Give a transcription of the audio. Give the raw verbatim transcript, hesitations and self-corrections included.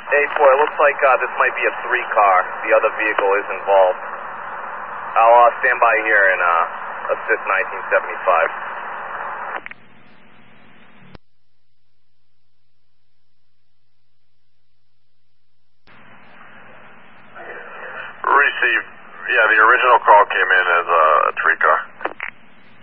eight four, it looks like uh, this might be a three car. The other vehicle is involved. I'll uh, stand by here and uh, assist nineteen seventy-five. Received. Yeah, the original call came in as a, a three car.